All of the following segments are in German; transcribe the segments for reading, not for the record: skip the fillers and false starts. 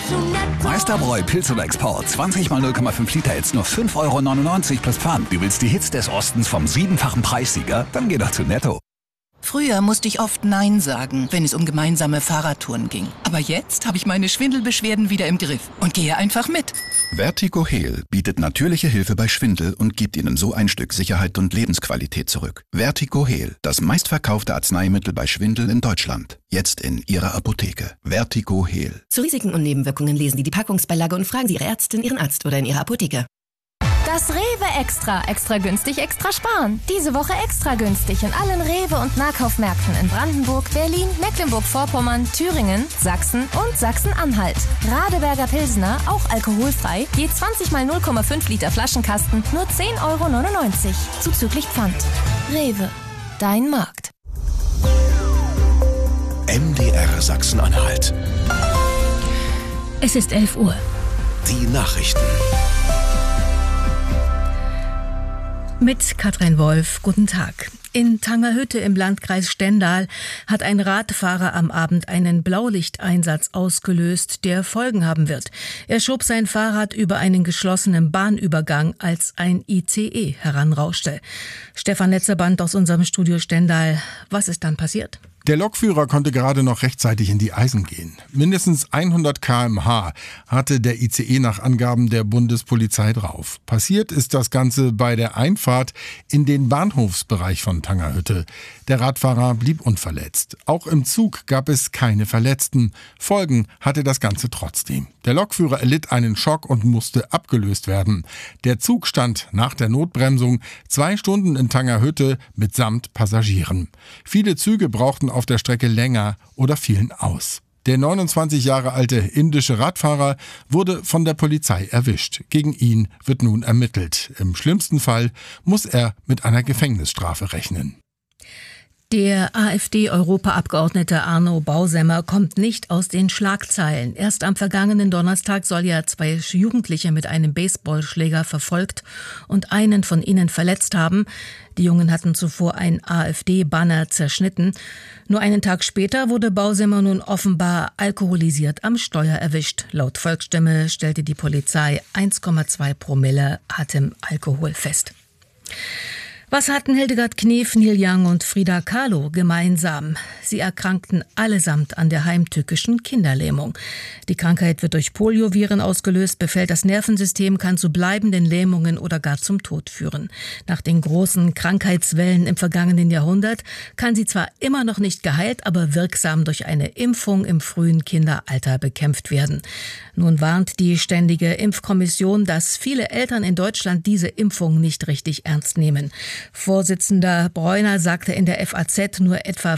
Meisterbräu Pilz oder Export. 20 mal 0,5 Liter jetzt nur 5,99 € plus Pfand. Du willst die Hits des Ostens vom 7-fachen Preissieger? Dann geh doch zu Netto. Früher musste ich oft Nein sagen, wenn es um gemeinsame Fahrradtouren ging. Aber jetzt habe ich meine Schwindelbeschwerden wieder im Griff und gehe einfach mit. Vertigo Heal bietet natürliche Hilfe bei Schwindel und gibt Ihnen so ein Stück Sicherheit und Lebensqualität zurück. Vertigo Heal, das meistverkaufte Arzneimittel bei Schwindel in Deutschland. Jetzt in Ihrer Apotheke. Vertigo Heal. Zu Risiken und Nebenwirkungen lesen Sie die Packungsbeilage und fragen Sie Ihre Ärztin, Ihren Arzt oder in Ihrer Apotheke. Das Rewe Extra. Extra günstig, extra sparen. Diese Woche extra günstig in allen Rewe- und Nahkaufmärkten in Brandenburg, Berlin, Mecklenburg-Vorpommern, Thüringen, Sachsen und Sachsen-Anhalt. Radeberger Pilsner, auch alkoholfrei, je 20 mal 0,5 Liter Flaschenkasten, nur 10,99 €. Zuzüglich Pfand. Rewe. Dein Markt. MDR Sachsen-Anhalt. Es ist 11 Uhr. Die Nachrichten. Mit Katrin Wolf, guten Tag. In Tangerhütte im Landkreis Stendal hat ein Radfahrer am Abend einen Blaulichteinsatz ausgelöst, der Folgen haben wird. Er schob sein Fahrrad über einen geschlossenen Bahnübergang, als ein ICE heranrauschte. Stefan Netzeband aus unserem Studio Stendal. Was ist dann passiert? Der Lokführer konnte gerade noch rechtzeitig in die Eisen gehen. Mindestens 100 km/h hatte der ICE nach Angaben der Bundespolizei drauf. Passiert ist das Ganze bei der Einfahrt in den Bahnhofsbereich von Tangerhütte. Der Radfahrer blieb unverletzt. Auch im Zug gab es keine Verletzten. Folgen hatte das Ganze trotzdem. Der Lokführer erlitt einen Schock und musste abgelöst werden. Der Zug stand nach der Notbremsung 2 Stunden in Tangerhütte mitsamt Passagieren. Viele Züge brauchten auf der Strecke länger oder fielen aus. Der 29 Jahre alte indische Radfahrer wurde von der Polizei erwischt. Gegen ihn wird nun ermittelt. Im schlimmsten Fall muss er mit einer Gefängnisstrafe rechnen. Der AfD-Europaabgeordnete Arno Bausemmer kommt nicht aus den Schlagzeilen. Erst am vergangenen Donnerstag soll er 2 Jugendliche mit einem Baseballschläger verfolgt und einen von ihnen verletzt haben. Die Jungen hatten zuvor ein AfD-Banner zerschnitten. Nur einen Tag später wurde Bausemmer nun offenbar alkoholisiert am Steuer erwischt. Laut Volksstimme stellte die Polizei 1,2 Promille Atemalkohol fest. Was hatten Hildegard Knef, Neil Young und Frida Kahlo gemeinsam? Sie erkrankten allesamt an der heimtückischen Kinderlähmung. Die Krankheit wird durch Polioviren ausgelöst, befällt das Nervensystem, kann zu bleibenden Lähmungen oder gar zum Tod führen. Nach den großen Krankheitswellen im vergangenen Jahrhundert kann sie zwar immer noch nicht geheilt, aber wirksam durch eine Impfung im frühen Kinderalter bekämpft werden. Nun warnt die Ständige Impfkommission, dass viele Eltern in Deutschland diese Impfung nicht richtig ernst nehmen. Vorsitzender Bräuner sagte in der FAZ, nur etwa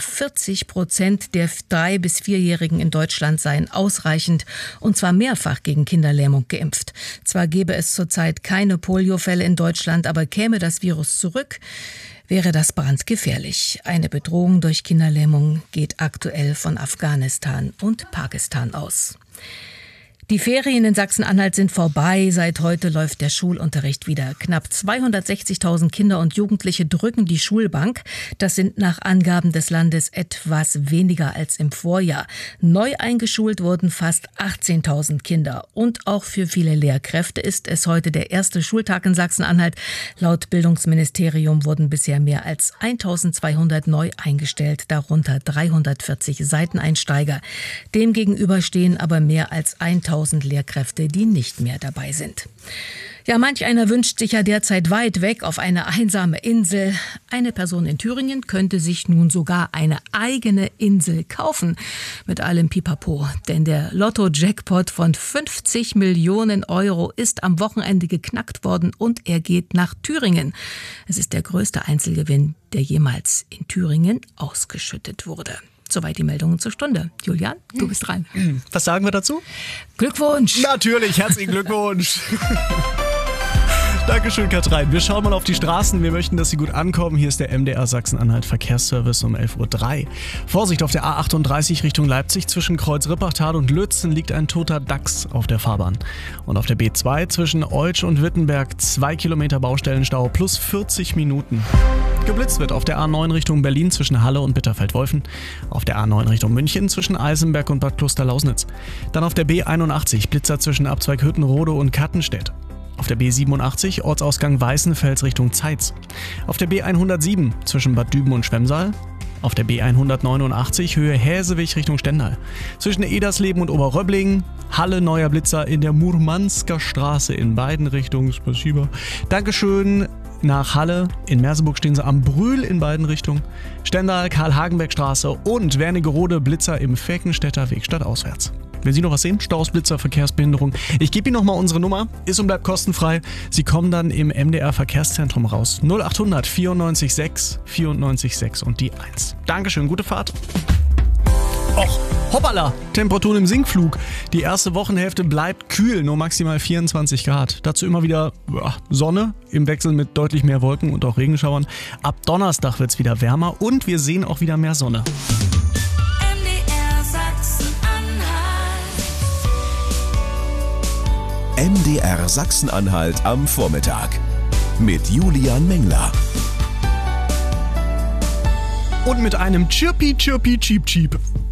40% der 3- bis 4-Jährigen in Deutschland seien ausreichend und zwar mehrfach gegen Kinderlähmung geimpft. Zwar gäbe es zurzeit keine Poliofälle in Deutschland, aber käme das Virus zurück, wäre das brandgefährlich. Eine Bedrohung durch Kinderlähmung geht aktuell von Afghanistan und Pakistan aus. Die Ferien in Sachsen-Anhalt sind vorbei. Seit heute läuft der Schulunterricht wieder. Knapp 260.000 Kinder und Jugendliche drücken die Schulbank. Das sind nach Angaben des Landes etwas weniger als im Vorjahr. Neu eingeschult wurden fast 18.000 Kinder. Und auch für viele Lehrkräfte ist es heute der erste Schultag in Sachsen-Anhalt. Laut Bildungsministerium wurden bisher mehr als 1.200 neu eingestellt, darunter 340 Seiteneinsteiger. Demgegenüber stehen aber mehr als 1.000 Lehrkräfte, die nicht mehr dabei sind. Ja, manch einer wünscht sich ja derzeit weit weg auf eine einsame Insel. Eine Person in Thüringen könnte sich nun sogar eine eigene Insel kaufen. Mit allem Pipapo. Denn der Lotto-Jackpot von 50 Millionen € ist am Wochenende geknackt worden und er geht nach Thüringen. Es ist der größte Einzelgewinn, der jemals in Thüringen ausgeschüttet wurde. Soweit die Meldungen zur Stunde. Julian, du bist dran. Was sagen wir dazu? Glückwunsch! Natürlich, herzlichen Glückwunsch! Dankeschön, Katrin. Wir schauen mal auf die Straßen. Wir möchten, dass Sie gut ankommen. Hier ist der MDR Sachsen-Anhalt Verkehrsservice um 11.03 Uhr. Vorsicht, auf der A38 Richtung Leipzig zwischen Kreuz-Rippertal und Lützen liegt ein toter Dachs auf der Fahrbahn. Und auf der B2 zwischen Eutsch und Wittenberg 2 Kilometer Baustellenstau plus 40 Minuten. Geblitzt wird auf der A9 Richtung Berlin zwischen Halle und Bitterfeld-Wolfen, auf der A9 Richtung München zwischen Eisenberg und Bad Kloster-Lausnitz. Dann auf der B81 Blitzer zwischen Abzweig Hüttenrode und Kattenstedt. Auf der B87 Ortsausgang Weißenfels Richtung Zeitz. Auf der B107 zwischen Bad Düben und Schwemmsaal. Auf der B189 Höhe Häsewig Richtung Stendal. Zwischen Edersleben und Oberröblingen. Halle neuer Blitzer in der Murmansker Straße in beiden Richtungen. Spasiba. Dankeschön nach Halle. In Merseburg stehen sie am Brühl in beiden Richtungen. Stendal, Karl-Hagenbeck-Straße und Wernigerode Blitzer im Feckenstädter Weg stadtauswärts. Wenn Sie noch was sehen, Staus, Blitzer, Verkehrsbehinderung, ich gebe Ihnen nochmal unsere Nummer, ist und bleibt kostenfrei. Sie kommen dann im MDR Verkehrszentrum raus. 0800 94 6 94 6 und die 1. Dankeschön, gute Fahrt. Och, hoppala, Temperaturen im Sinkflug. Die erste Wochenhälfte bleibt kühl, nur maximal 24 Grad. Dazu immer wieder Sonne im Wechsel mit deutlich mehr Wolken und auch Regenschauern. Ab Donnerstag wird es wieder wärmer und wir sehen auch wieder mehr Sonne. MDR Sachsen-Anhalt am Vormittag mit Julian Mengler. Und mit einem Chirpy, Chirpy, Cheep, Cheep.